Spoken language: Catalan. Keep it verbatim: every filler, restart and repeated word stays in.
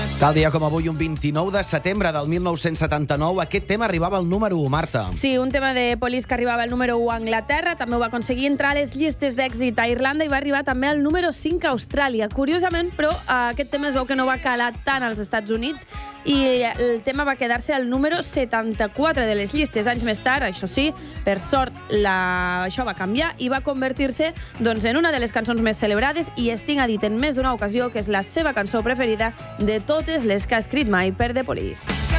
Tal dia com avui, un vint-i-nou de setembre del mil nou-cents setanta-nou, aquest tema arribava al número u, Marta. Sí, un tema de Police que arribava al número u a Anglaterra, també ho va aconseguir entrar a les llistes d'èxit a Irlanda i va arribar també al número cinc a Austràlia. Curiosament, però, aquest tema es veu que no va calar tant als Estats Units i el tema va quedar-se al número setanta-quatre de les llistes. Anys més tard, això sí, per sort, la... això va canviar i va convertir-se doncs, en una de les cançons més celebrades, i Sting ha dit en més d'una ocasió que és la seva cançó preferida de totes les que ha escrit mai per The Police.